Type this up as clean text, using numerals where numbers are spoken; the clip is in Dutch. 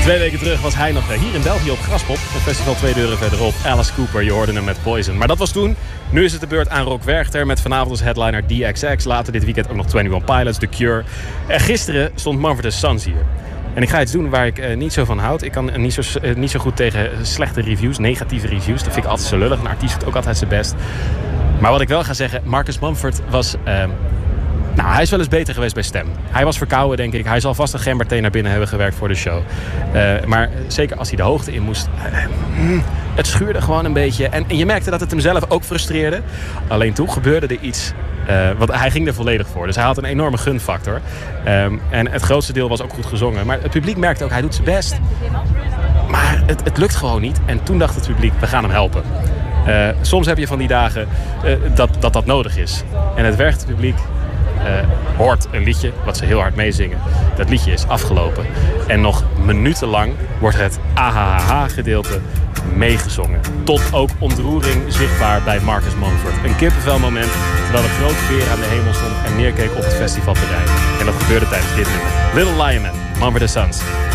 2 weken terug was hij nog hier in België op Graspop. Een festival 2 deuren verderop. Alice Cooper, je hoorde hem met Poison. Maar dat was toen. Nu is het de beurt aan Rock Werchter met vanavond als headliner DXX. Later dit weekend ook nog 21 Pilots, The Cure. En gisteren stond Mumford & Sons hier. En ik ga iets doen waar ik niet zo van houd. Ik kan niet zo goed tegen slechte reviews, negatieve reviews. Dat vind ik altijd zo lullig. Een artiest doet ook altijd zijn best. Maar wat ik wel ga zeggen, Marcus Mumford was... hij is wel eens beter geweest bij Stem. Hij was verkouden, denk ik. Hij zal vast een gemberthee naar binnen hebben gewerkt voor de show. Maar zeker als hij de hoogte in moest... het schuurde gewoon een beetje. En je merkte dat het hem zelf ook frustreerde. Alleen toen gebeurde er iets... want hij ging er volledig voor. Dus hij had een enorme gunfactor. En het grootste deel was ook goed gezongen. Maar het publiek merkte ook, hij doet zijn best. Maar het lukt gewoon niet. En toen dacht het publiek, we gaan hem helpen. Soms heb je van die dagen dat nodig is. En het werkt, het publiek... hoort een liedje wat ze heel hard meezingen. Dat liedje is afgelopen. En nog minutenlang wordt het AHH gedeelte meegezongen. Tot ook ontroering zichtbaar bij Marcus Mumford. Een kippenvelmoment terwijl een grote veer aan de hemel stond en neerkeek op het festivalterrein. En dat gebeurde tijdens dit nummer. Little Lion Man, Mumford & Sons.